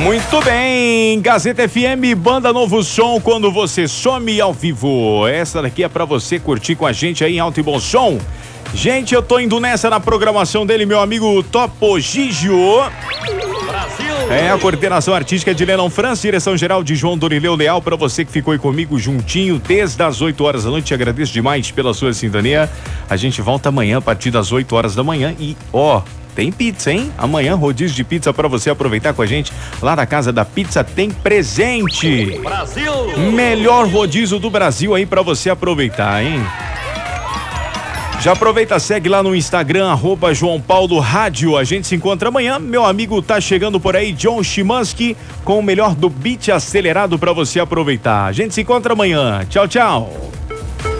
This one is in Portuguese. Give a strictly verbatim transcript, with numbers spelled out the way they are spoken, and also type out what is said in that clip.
Muito bem, Gazeta F M, Banda Novo Som, quando você some ao vivo. Essa daqui é pra você curtir com a gente aí em alto e bom som. Gente, eu tô indo nessa na programação dele, meu amigo Topo Gigio. Brasil! É a coordenação artística de Lennon França, direção geral de João Dorileu Leal, pra você que ficou aí comigo juntinho desde as oito horas da noite. Te agradeço demais pela sua sintonia. A gente volta amanhã a partir das oito horas da manhã e, ó, tem pizza, hein? Amanhã, rodízio de pizza pra você aproveitar com a gente. Lá na Casa da Pizza tem presente. Brasil! Melhor rodízio do Brasil aí pra você aproveitar, hein? Já aproveita, segue lá no Instagram, arroba João Paulo Rádio. A gente se encontra amanhã. Meu amigo tá chegando por aí, John Chimansky, com o melhor do beat acelerado pra você aproveitar. A gente se encontra amanhã. Tchau, tchau.